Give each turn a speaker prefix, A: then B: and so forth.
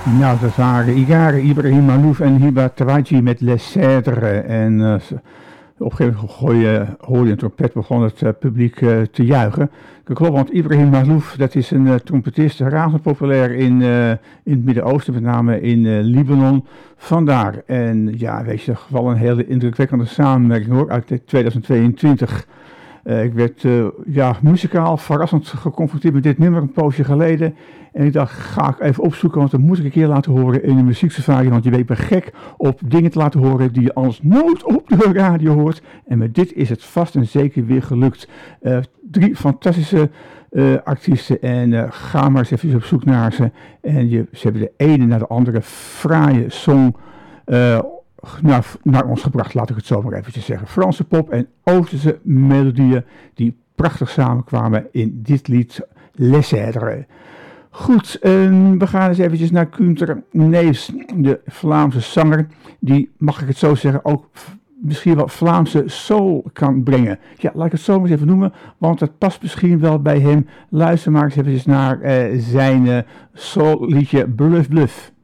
A: Nou, dat waren Igare, Ibrahim Malouf en Hiba Tawaji met Les Cèdres. En op een gegeven moment hoorde je een trompet, begon het publiek te juichen. Dat klopt, want Ibrahim Malouf, dat is een trompetist, razend populair in het Midden-Oosten, met name in Libanon. Vandaar. En ja, weet je, wel een hele indrukwekkende samenwerking hoor, uit 2022. Ik werd muzikaal verrassend geconfronteerd met dit nummer een poosje geleden. En ik dacht, ga ik even opzoeken, want dat moet ik een keer laten horen in een muzieksafari. Want je weet, ik ben gek op dingen te laten horen die je anders nooit op de radio hoort. En met dit is het vast en zeker weer gelukt. 3 fantastische artiesten en ga maar eens even op zoek naar ze. En ze hebben de ene naar de andere fraaie song naar ons gebracht, laat ik het zo maar eventjes zeggen. Franse pop en Oosterse melodieën die prachtig samenkwamen in dit lied Les Cèdres. Goed, we gaan eens eventjes naar Günter Neefs, de Vlaamse zanger, die, mag ik het zo zeggen, ook misschien wel Vlaamse soul kan brengen. Ja, laat ik het zo maar eens even noemen, want het past misschien wel bij hem. Luister maar eens eventjes naar zijn soul liedje Bluff Bluff.